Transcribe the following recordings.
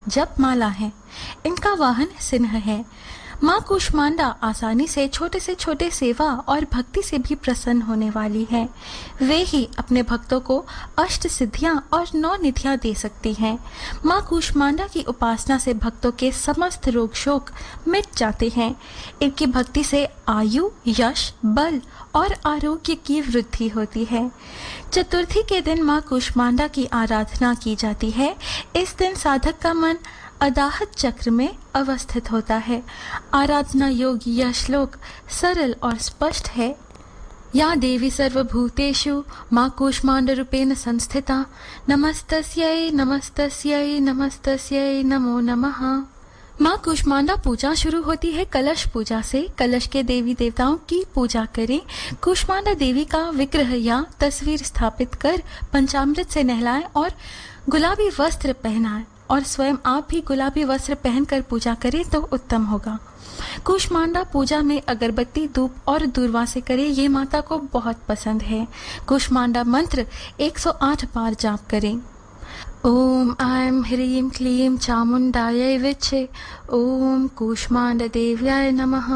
जप माला है। इनका वाहन सिंह है। माँ कूष्मांडा आसानी से छोटे सेवा और भक्ति से भी प्रसन्न होने वाली है। वे ही अपने भक्तों को अष्ट सिद्धियां और 9 निधियां दे सकती हैं। माँ कूष्मांडा की उपासना से भक्तों के समस्त रोग शोक मिट जाते हैं। इनकी भक्ति से आयु, यश, बल और आरोग्य की वृद्धि होती है। चतुर्थी के दिन माँ कूष्मांडा की आराधना की जाती है। इस दिन साधक का मन अदाहत चक्र में अवस्थित होता है। आराधना योग्य यह श्लोक सरल और स्पष्ट है। या देवी सर्वभूतेषु माँ कूष्मांड रूपेण संस्थिता नमस्तस्यै नमस्तस्यै नमस्तस्यै नमो नमः। माँ कूष्मांडा पूजा शुरू होती है कलश पूजा से। कलश के देवी देवताओं की पूजा करें। कूष्मांडा देवी का विग्रह या तस्वीर स्थापित कर पंचामृत से नहलाएं और गुलाबी वस्त्र पहनाएं और स्वयं आप भी गुलाबी वस्त्र पहनकर पूजा करें तो उत्तम होगा। कूष्मांडा पूजा में अगरबत्ती, धूप और दूर्वा से करें। ये माता को बहुत पसंद है। कूष्मांडा मंत्र 108 बार जाप करें। ओम ऐं ह्रीं क्लीं चामुंडायै विच्चे ओम कूष्मांडा देव्याय नमः।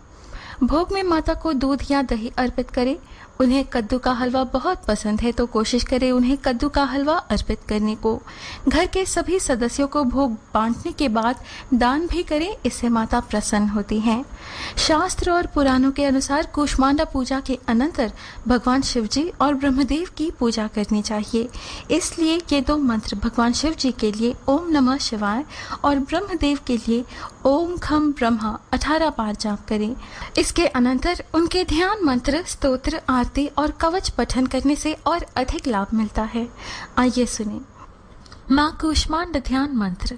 भोग में माता को दूध या दही अर्पित करें। उन्हें कद्दू का हलवा बहुत पसंद है तो कोशिश करें उन्हें कद्दू का हलवा अर्पित करने को। घर के सभी सदस्यों को भोग बांटने के बाद दान भी करें, इससे माता प्रसन्न होती हैं। शास्त्र और पुराणों के अनुसार कूष्मांडा पूजा के अनंतर भगवान शिवजी और ब्रह्मदेव की पूजा करनी चाहिए। इसलिए ये 2 मंत्र भगवान शिव जी के लिए ओम नमः शिवाय और ब्रह्मदेव के लिए ओम खम ब्रह्मा 18 बार जाप करें। इसके अनंतर उनके ध्यान मंत्र, स्तोत्र, आरती और कवच पठन करने से और अधिक लाभ मिलता है। आइए सुने माँ कूष्मांड ध्यान मंत्र।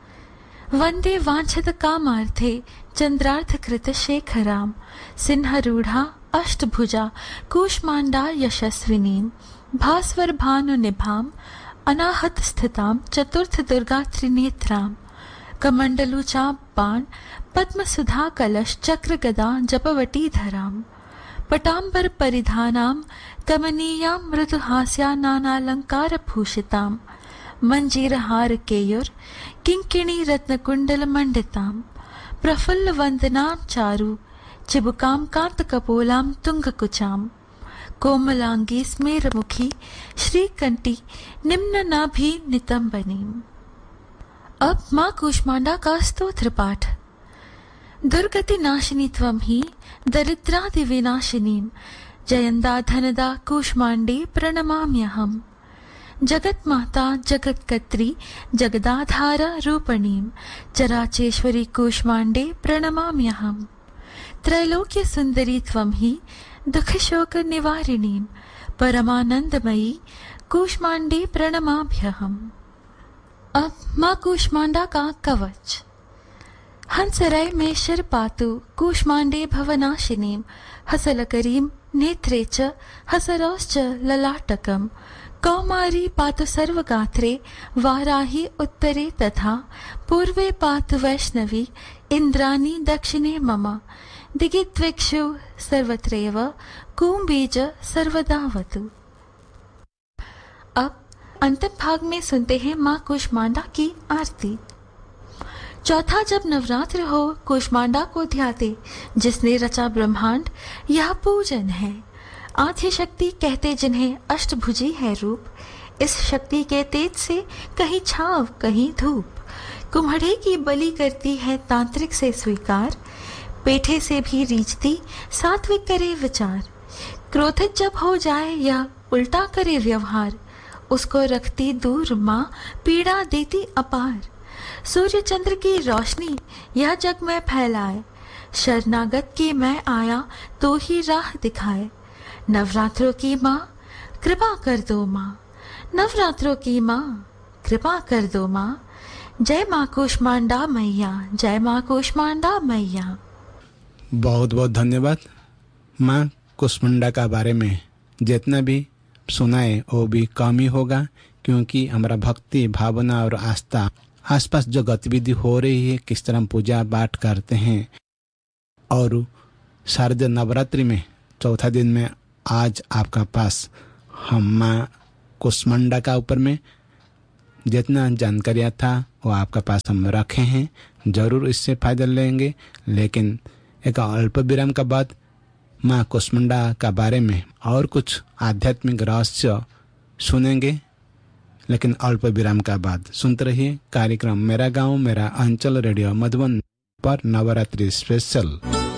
वंदे वांछित कामार्थे चंद्रार्थ कृत शेखराम सिंहरूढ़ा अष्टभुजा कूष्मांडा यशस्विनीम भास्वर भानु निभाम अनाहत स्थिताम चतुर्थ दुर्गा त्रिनेत्राम कमंडलुचा बाण पद्म सुधा कलश चक्र गदा जपवटी धराम पटांबर परिधानाम कमनीयां मृदुहास्या नानालंकार भूषिताम मंजीरहार केयुर किंकिणी रत्नकुंडल मंडिताम प्रफुल्ल वंदनाम चारु चिबुकाम कांत कपोलाम तुंगकुचाम कोमलांगी स्मेरमुखी श्रीकंठी निम्न नाभि नितंबनीम। अब माँ कूष्मांडा का स्तोत्र पाठ। दुर्गति नाशिनी त्वं ही दरिद्रादि विनाशिनीं जयंदा धनदा कूष्मांडी प्रणमाम्यहम् जगत माता जगत्कत्री जगदाधारा रूपणीं चराचेश्वरी कूष्मांडे प्रणमाम्यहम् त्रैलोक्य सुंदरी त्वं ही दुख शोक निवारिणीं परमानंदमयी कूष्मांडे प्रणमाम्यहम्। अब माँ कूष्मांडा का कवच। हंसरय में शिर पातु कूष्मांडे भवनाशिनीं हसलकरीं नेत्रे च हसरौश्च ललाटकम् कौमारी पातु सर्वगात्रे वाराही उत्तरे तथा पूर्वे पातु वैष्णवी इंद्राणी दक्षिणे मम दिगिद्विक्षु सर्वत्रैव कुंभीज सर्वदावतु। अब अंतिम भाग में सुनते हैं माँ कूष्मांडा की आरती। चौथा, जब नवरात्र हो कूष्मांडा को ध्याते जिसने रचा ब्रह्मांड, यह पूजन है। आद्य शक्ति कहते जिन्हें अष्टभुजी है रूप। इस शक्ति के तेज से कहीं छाव कहीं धूप। कुम्हड़े की बलि करती है तांत्रिक से स्वीकार। पेठे से भी रीझती सात्विक करे विचार। क्रोधित जब हो जाए या उल्टा करे व्यवहार, उसको रखती दूर माँ पीड़ा देती अपार। सूर्य चंद्र की रोशनी यह जग में फैलाए। शरणागत की मैं आया तो ही राह दिखाए। नवरात्रों की माँ कृपा कर दो माँ, नवरात्रों की माँ कृपा कर दो माँ। जय माँ कूष्मांडा मैया, जय माँ कूष्मांडा मैया। बहुत बहुत धन्यवाद। माँ कूष्मांडा का बारे में जितना भी सुनाए वो भी कम ही होगा, क्योंकि हमारा भक्ति भावना और आस्था आसपास जो गतिविधि हो रही है, किस तरह पूजा पाठ करते हैं। और शारदीय नवरात्रि में चौथा दिन में आज आपका पास हम माँ कूष्मांडा का ऊपर में जितना जानकारियाँ था वो आपके पास हम रखे हैं, ज़रूर इससे फ़ायदा लेंगे। लेकिन एक अल्प विराम के बाद माँ कुष्मांडा का बारे में और कुछ आध्यात्मिक रहस्य सुनेंगे। लेकिन अल्प विराम का बाद सुनते रहिए कार्यक्रम मेरा गांव मेरा अंचल रेडियो मधुबन पर नवरात्रि स्पेशल।